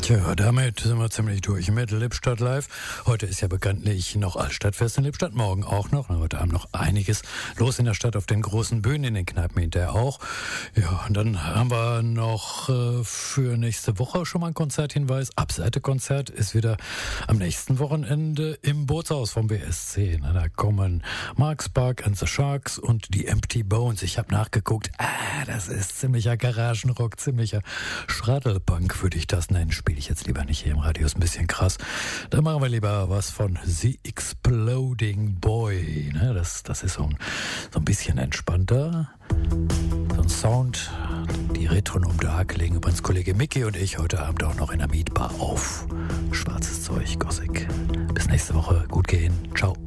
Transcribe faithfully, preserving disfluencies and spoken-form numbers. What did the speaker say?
Tja, damit sind wir ziemlich durch mit Lippstadt Live. Heute ist ja bekanntlich noch Altstadtfest in Lippstadt, morgen auch noch. Heute Abend noch einiges los in der Stadt auf den großen Bühnen, in den Kneipen hinterher auch. Ja, und dann haben wir noch äh, für nächste Woche schon mal einen Konzerthinweis. Abseite-Konzert ist wieder am nächsten Wochenende im Bootshaus vom B S C. Na, da kommen Mark Spark and the Sharks und die Empty Bones. Ich habe nachgeguckt. Ah, das ist ziemlicher Garagenrock, ziemlicher Schraddelpunk, würde ich das nennen. Spiele ich jetzt lieber nicht hier im Radio, ist ein bisschen krass. Dann machen wir lieber was von The Exploding Boy. Ne, das, das ist so ein, so ein bisschen entspannter. So ein Sound. Die Retronom Dark legen übrigens Kollege Micky und ich heute Abend auch noch in der Mietbar auf. Schwarzes Zeug, Gothic. Bis nächste Woche. Gut gehen. Ciao.